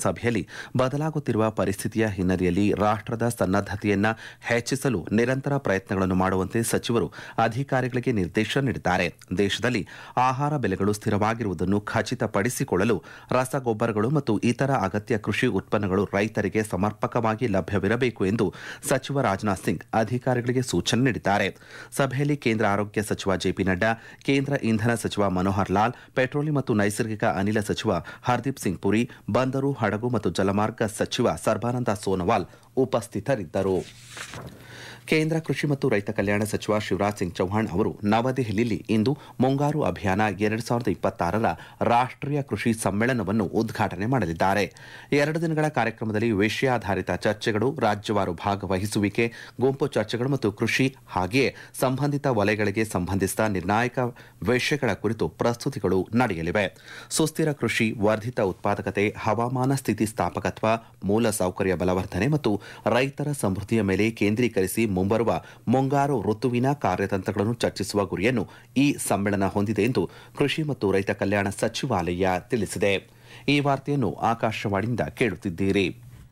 ಸಭೆಯಲ್ಲಿ ಬದಲಾಗುತ್ತಿರುವ ಪರಿಸ್ಥಿತಿಯ ಹಿನ್ನೆಲೆಯಲ್ಲಿ ರಾಷ್ಟ್ರದ ಸನ್ನದ್ಧತೆಯನ್ನು ಹೆಚ್ಚಿಸಲು ನಿರಂತರ ಪ್ರಯತ್ನಗಳನ್ನು ಮಾಡುವಂತೆ ಸಚಿವರು ಅಧಿಕಾರಿಗಳಿಗೆ ನಿರ್ದೇಶನ ನೀಡಿದ್ದಾರೆ. ದೇಶದಲ್ಲಿ ಆಹಾರ ಬೆಲೆಗಳು ಸ್ಥಿರವಾಗಿರುವುದನ್ನು ಖಚಿತಪಡಿಸಿಕೊಳ್ಳಲು ರಸಗೊಬ್ಬರಗಳು ಮತ್ತು ಇತರ ಅಗತ್ಯ ಕೃಷಿ ಉತ್ಪನ್ನಗಳು ರೈತರಿಗೆ ಸಮರ್ಪಕವಾಗಿ ಲಭ್ಯವಿರಬೇಕು ಎಂದು ಸಚಿವ ರಾಜನಾಥ್ ಸಿಂಗ್ ಅಧಿಕಾರಿಗಳಿಗೆ ಸೂಚನೆ ನೀಡಿದ್ದಾರೆ. ಸಭೆಯಲ್ಲಿ ಕೇಂದ್ರ ಆರೋಗ್ಯ ಸಚಿವ ಜೆಪಿ ನಡ್ಡಾ, ಕೇಂದ್ರ ಇಂಧನ ಸಚಿವ ಮನೋಹರ್ ಲಾಲ್, ಪೆಟ್ರೋಲಿಯಂ ಮತ್ತು ನೈಸರ್ಗಿಕ ಅನಿಲ ಸಚಿವ ಹರ್ದೀಪ್ ಸಿಂಗ್ ಪುರಿ, ಬಂದರು, ಹಡಗು ಮತ್ತು ಜಲಮಾರ್ಗ ಸಚಿವ ಸರ್ಬಾನಂದ ಸೋನೋವಾಲ್ ಉಪಸ್ಥಿತರಿದ್ದರು. ಕೇಂದ್ರ ಕೃಷಿ ಮತ್ತು ರೈತ ಕಲ್ಯಾಣ ಸಚಿವ ಶಿವರಾಜ್ ಸಿಂಗ್ ಚೌಹಾಣ್ ಅವರು ನವದೆಹಲಿಯಲ್ಲಿ ಇಂದು ಮುಂಗಾರು ಅಭಿಯಾನ 2026ರ ರಾಷ್ಟ್ರೀಯ ಕೃಷಿ ಸಮ್ಮೇಳನವನ್ನು ಉದ್ಘಾಟನೆ ಮಾಡಲಿದ್ದಾರೆ. 2 ದಿನಗಳ ಕಾರ್ಯಕ್ರಮದಲ್ಲಿ ವಿಷಯಾಧಾರಿತ ಚರ್ಚೆಗಳು, ರಾಜ್ಯವಾರು ಭಾಗವಹಿಸುವಿಕೆ, ಗುಂಪು ಚರ್ಚೆಗಳು ಮತ್ತು ಕೃಷಿ ಹಾಗೆಯೇ ಸಂಬಂಧಿತ ವಲಯಗಳಿಗೆ ಸಂಬಂಧಿಸಿದ ನಿರ್ಣಾಯಕ ವಿಷಯಗಳ ಕುರಿತು ಪ್ರಸ್ತುತಿಗಳು ನಡೆಯಲಿವೆ. ಸುಸ್ಥಿರ ಕೃಷಿ, ವರ್ಧಿತ ಉತ್ಪಾದಕತೆ, ಹವಾಮಾನ ಸ್ಥಿತಿಸ್ಥಾಪಕತ್ವ, ಮೂಲಸೌಕರ್ಯ ಬಲವರ್ಧನೆ ಮತ್ತು ರೈತರ ಸಮೃದ್ಧಿಯ ಮೇಲೆ ಕೇಂದ್ರೀಕರಿಸಿ ಮುಂಬರುವ ಮುಂಗಾರು ಋತುವಿನ ಕಾರ್ಯತಂತ್ರಗಳನ್ನು ಚರ್ಚಿಸುವ ಗುರಿಯನ್ನು ಈ ಸಮ್ಮೇಳನ ಹೊಂದಿದೆ ಎಂದು ಕೃಷಿ ಮತ್ತು ರೈತ ಕಲ್ಯಾಣ ಸಚಿವಾಲಯ ತಿಳಿಸಿದೆ. ಈ ವಾರ್ತೆಯನ್ನು ಆಕಾಶವಾಣಿಯಿಂದ ಕೇಳುತ್ತಿದ್ದೀರಿ.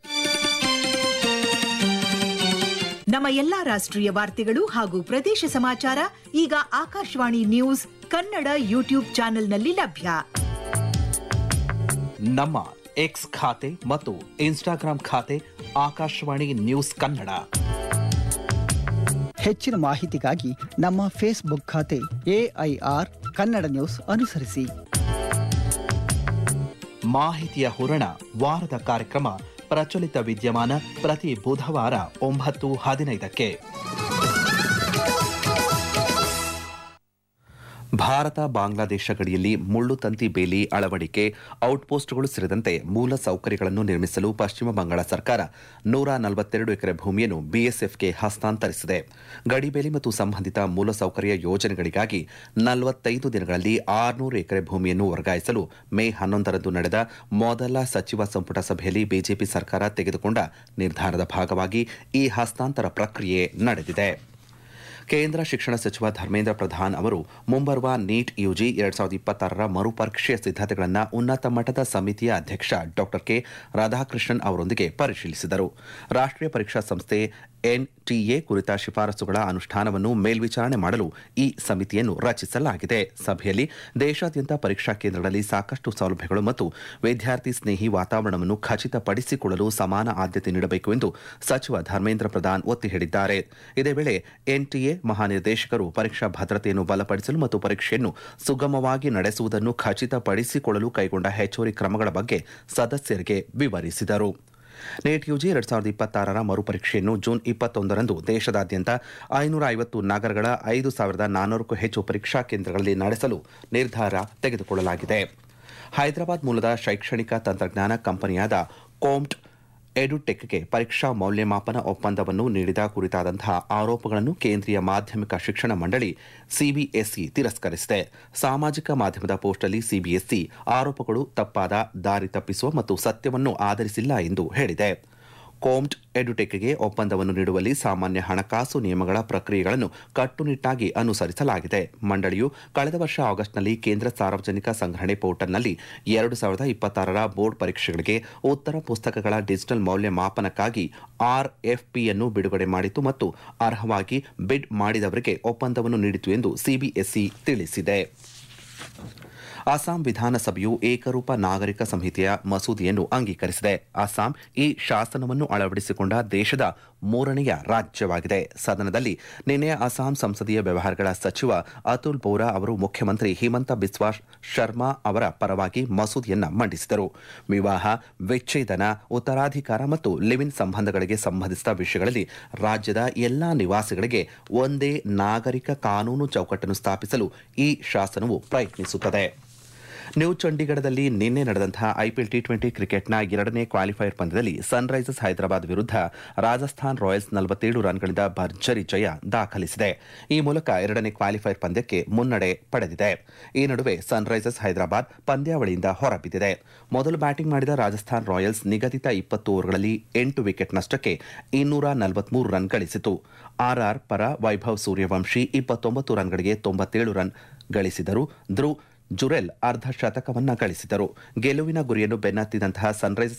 ನಮ್ಮ ಎಲ್ಲಾ ರಾಷ್ಟ್ರೀಯ ವಾರ್ತೆಗಳು ಹಾಗೂ ಪ್ರದೇಶ ಸಮಾಚಾರ ಈಗ ಆಕಾಶವಾಣಿ ನ್ಯೂಸ್ ಕನ್ನಡ ಯೂಟ್ಯೂಬ್ ಚಾನೆಲ್ನಲ್ಲಿ ಲಭ್ಯ. ನಮ್ಮ ಎಕ್ಸ್ ಖಾತೆ ಮತ್ತು ಇನ್ಸ್ಟಾಗ್ರಾಂ ಖಾತೆ ಆಕಾಶವಾಣಿ ನ್ಯೂಸ್ ಕನ್ನಡ. ಹೆಚ್ಚಿನ ಮಾಹಿತಿಗಾಗಿ ನಮ್ಮ ಫೇಸ್ಬುಕ್ ಖಾತೆ AIR ಕನ್ನಡ ನ್ಯೂಸ್ ಅನುಸರಿಸಿ. ಮಾಹಿತಿಯ ಹೂರಣ ವಾರದ ಕಾರ್ಯಕ್ರಮ ಪ್ರಚಲಿತ ವಿದ್ಯಮಾನ ಪ್ರತಿ ಬುಧವಾರ 9:15ಕ್ಕೆ. ಭಾರತ ಬಾಂಗ್ಲಾದೇಶ ಗಡಿಯಲ್ಲಿ ಮುಳ್ಳು ತಂತಿ ಬೇಲಿ ಅಳವಡಿಕೆ, ಔಟ್ಪೋಸ್ಟ್ಗಳು ಸೇರಿದಂತೆ ಮೂಲ ಸೌಕರ್ಯಗಳನ್ನು ನಿರ್ಮಿಸಲು ಪಶ್ಚಿಮ ಬಂಗಾಳ ಸರ್ಕಾರ 142 ಎಕರೆ ಭೂಮಿಯನ್ನು ಬಿಎಸ್ಎಫ್ಗೆ ಹಸ್ತಾಂತರಿಸಿದೆ. ಗಡಿಬೇಲಿ ಮತ್ತು ಸಂಬಂಧಿತ ಮೂಲಸೌಕರ್ಯ ಯೋಜನೆಗಳಿಗಾಗಿ 45 ದಿನಗಳಲ್ಲಿ 600 ಎಕರೆ ಭೂಮಿಯನ್ನು ವರ್ಗಾಯಿಸಲು ಮೇ 11ರಂದು ನಡೆದ ಮೊದಲ ಸಚಿವ ಸಂಪುಟ ಸಭೆಯಲ್ಲಿ ಬಿಜೆಪಿ ಸರ್ಕಾರ ತೆಗೆದುಕೊಂಡ ನಿರ್ಧಾರದ ಭಾಗವಾಗಿ ಈ ಹಸ್ತಾಂತರ ಪ್ರಕ್ರಿಯೆ ನಡೆದಿದೆ. ಕೇಂದ್ರ ಶಿಕ್ಷಣ ಸಚಿವ ಧರ್ಮೇಂದ್ರ ಪ್ರಧಾನ್ ಅವರು ಮುಂಬರುವ ನೀಟ್ ಯುಜಿ 2026ರ ಮರುಪರೀಕ್ಷೆಯ ಸಿದ್ಧತೆಗಳನ್ನು ಉನ್ನತ ಮಟ್ಟದ ಸಮಿತಿಯ ಅಧ್ಯಕ್ಷ ಡಾ ಕೆ ರಾಧಾಕೃಷ್ಣನ್ ಅವರೊಂದಿಗೆ ಪರಿಶೀಲಿಸಿದರು. ರಾಷ್ಟ್ರೀಯ ಪರೀಕ್ಷಾ ಸಂಸ್ಥೆ NTA ಕುರಿತ ಶಿಫಾರಸುಗಳ ಅನುಷ್ಠಾನವನ್ನು ಮೇಲ್ವಿಚಾರಣೆ ಮಾಡಲು ಈ ಸಮಿತಿಯನ್ನು ರಚಿಸಲಾಗಿದೆ. ಸಭೆಯಲ್ಲಿ ದೇಶಾದ್ಯಂತ ಪರೀಕ್ಷಾ ಕೇಂದ್ರಗಳಲ್ಲಿ ಸಾಕಷ್ಟು ಸೌಲಭ್ಯಗಳು ಮತ್ತು ವಿದ್ಯಾರ್ಥಿ ಸ್ನೇಹಿ ವಾತಾವರಣವನ್ನು ಖಚಿತಪಡಿಸಿಕೊಳ್ಳಲು ಸಮಾನ ಆದ್ಯತೆ ನೀಡಬೇಕು ಎಂದು ಸಚಿವ ಧರ್ಮೇಂದ್ರ ಪ್ರಧಾನ್ ಒತ್ತಿ ಹೇಳಿದ್ದಾರೆ. ಇದೇ ವೇಳೆ NTA ಮಹಾನಿರ್ದೇಶಕರು ಪರೀಕ್ಷಾ ಭದ್ರತೆಯನ್ನು ಬಲಪಡಿಸಲು ಮತ್ತು ಪರೀಕ್ಷೆಯನ್ನು ಸುಗಮವಾಗಿ ನಡೆಸುವುದನ್ನು ಖಚಿತಪಡಿಸಿಕೊಳ್ಳಲು ಕೈಗೊಂಡ ಹೆಚ್ಚುವರಿ ಕ್ರಮಗಳ ಬಗ್ಗೆ ಸದಸ್ಯರಿಗೆ ವಿವರಿಸಿದರು. ನೀಟ್ ಯುಜಿ 2026ರ ಮರುಪರೀಕ್ಷೆಯನ್ನು ಜೂನ್ 21ರಂದು ದೇಶದಾದ್ಯಂತ 550 ನಗರಗಳ 5,400ಕ್ಕೂ ಹೆಚ್ಚು ಪರೀಕ್ಷಾ ಕೇಂದ್ರಗಳಲ್ಲಿ ನಡೆಸಲು ನಿರ್ಧಾರ ತೆಗೆದುಕೊಳ್ಳಲಾಗಿದೆ. ಹೈದರಾಬಾದ್ ಮೂಲದ ಶೈಕ್ಷಣಿಕ ತಂತ್ರಜ್ಞಾನ ಕಂಪನಿಯಾದ ಕೋಮ್ಟ್ ಎಡುಟೆಕ್ಗೆ ಪರೀಕ್ಷಾ ಮೌಲ್ಯಮಾಪನ ಒಪ್ಪಂದವನ್ನು ನೀಡಿದ ಕುರಿತಾದಂತಹ ಆರೋಪಗಳನ್ನು ಕೇಂದ್ರೀಯ ಮಾಧ್ಯಮಿಕ ಶಿಕ್ಷಣ ಮಂಡಳಿ ಸಿಬಿಎಸ್ಇ ತಿರಸ್ಕರಿಸಿದೆ. ಸಾಮಾಜಿಕ ಮಾಧ್ಯಮದ ಪೋಸ್ಟ್ನಲ್ಲಿ ಸಿಬಿಎಸ್ಇ ಆರೋಪಗಳು ತಪ್ಪಾದ, ದಾರಿ ತಪ್ಪಿಸುವ ಮತ್ತು ಸತ್ಯವನ್ನು ಆಧರಿಸಿಲ್ಲ ಎಂದು ಹೇಳಿದೆ. ಕೋಮ್ಟ್ ಎಡುಟೆಕ್ಗೆ ಒಪ್ಪಂದವನ್ನು ನೀಡುವಲ್ಲಿ ಸಾಮಾನ್ಯ ಹಣಕಾಸು ನಿಯಮಗಳ ಪ್ರಕ್ರಿಯೆಗಳನ್ನು ಕಟ್ಟುನಿಟ್ಟಾಗಿ ಅನುಸರಿಸಲಾಗಿದೆ. ಮಂಡಳಿಯು ಕಳೆದ ವರ್ಷ ಆಗಸ್ಟ್ನಲ್ಲಿ ಕೇಂದ್ರ ಸಾರ್ವಜನಿಕ ಸಂಗ್ರಹಣೆ ಪೋರ್ಟಲ್ನಲ್ಲಿ 2026ರ ಬೋರ್ಡ್ ಪರೀಕ್ಷೆಗಳಿಗೆ ಉತ್ತರ ಪುಸ್ತಕಗಳ ಡಿಜಿಟಲ್ ಮೌಲ್ಯಮಾಪನಕ್ಕಾಗಿ RFPಯನ್ನು ಬಿಡುಗಡೆ ಮಾಡಿತು ಮತ್ತು ಅರ್ಹವಾಗಿ ಬಿಡ್ ಮಾಡಿದವರಿಗೆ ಒಪ್ಪಂದವನ್ನು ನೀಡಿತು ಎಂದು ಸಿಬಿಎಸ್ಇ ತಿಳಿಸಿದೆ. ಅಸ್ಸಾಂ ವಿಧಾನಸಭೆಯು ಏಕರೂಪ ನಾಗರಿಕ ಸಂಹಿತೆಯ ಮಸೂದೆಯನ್ನು ಅಂಗೀಕರಿಸಿದೆ. ಅಸ್ಸಾಂ ಈ ಶಾಸನವನ್ನು ಅಳವಡಿಸಿಕೊಂಡ ದೇಶದ 3ನೇ ರಾಜ್ಯವಾಗಿದೆ. ಸದನದಲ್ಲಿ ನಿನ್ನೆ ಅಸ್ಸಾಂ ಸಂಸದೀಯ ವ್ಯವಹಾರಗಳ ಸಚಿವ ಅತುಲ್ ಬೋರಾ ಅವರು ಮುಖ್ಯಮಂತ್ರಿ ಹಿಮಂತ ಬಿಸ್ವಾ ಶರ್ಮಾ ಅವರ ಪರವಾಗಿ ಮಸೂದೆಯನ್ನು ಮಂಡಿಸಿದರು. ವಿವಾಹ, ವಿಚ್ಛೇದನ, ಉತ್ತರಾಧಿಕಾರ ಮತ್ತು ಲಿವ್ ಇನ್ ಸಂಬಂಧಗಳಿಗೆ ಸಂಬಂಧಿಸಿದ ವಿಷಯಗಳಲ್ಲಿ ರಾಜ್ಯದ ಎಲ್ಲಾ ನಿವಾಸಿಗಳಿಗೆ ಒಂದೇ ನಾಗರಿಕ ಕಾನೂನು ಚೌಕಟ್ಟನ್ನು ಸ್ಥಾಪಿಸಲು ಈ ಶಾಸನವು ಪ್ರಯತ್ನಿಸುತ್ತದೆ. ನ್ಯೂ ಚಂಡೀಗಢದಲ್ಲಿ ನಿನ್ನೆ ನಡೆದಂತಹ ಐಪಿಎಲ್ ಟಿ20 ಕ್ರಿಕೆಟ್ನ 2ನೇ ಕ್ವಾಲಿಫೈಯರ್ ಪಂದ್ಯದಲ್ಲಿ ಸನ್ರೈಸರ್ಸ್ ಹೈದರಾಬಾದ್ ವಿರುದ್ಧ ರಾಜಸ್ಥಾನ್ ರಾಯಲ್ಸ್ 47 ರನ್ಗಳಿಂದ ಭರ್ಜರಿ ಜಯ ದಾಖಲಿಸಿದೆ. ಈ ಮೂಲಕ 2ನೇ ಕ್ವಾಲಿಫೈಯರ್ ಪಂದ್ಯಕ್ಕೆ ಮುನ್ನಡೆ ಪಡೆದಿದೆ. ಈ ನಡುವೆ ಸನ್ರೈಸರ್ಸ್ ಹೈದರಾಬಾದ್ ಪಂದ್ಯಾವಳಿಯಿಂದ ಹೊರಬಿದ್ದಿದೆ. ಮೊದಲು ಬ್ಯಾಟಿಂಗ್ ಮಾಡಿದ ರಾಜಸ್ಥಾನ್ ರಾಯಲ್ಸ್ ನಿಗದಿತ 20 ಓವರ್ಗಳಲ್ಲಿ 8 ವಿಕೆಟ್ ನಷ್ಟಕ್ಕೆ 243 ರನ್ ಗಳಿಸಿತು. ಆರ್ಆರ್ ಪರ ವೈಭವ್ ಸೂರ್ಯವಂಶಿ 29 ರನ್ಗಳಿಗೆ 97 ರನ್ ಗಳಿಸಿದರು. ಧ್ರುವ್ ಜುರೆಲ್ ಅರ್ಧ ಶತಕವನ್ನ ಗಳಿಸಿದರು. ಗೆಲುವಿನ ಗುರಿಯನ್ನು ಬೆನ್ನತ್ತಿದಂತಹ ಸನ್ರೈಸರ್ಸ್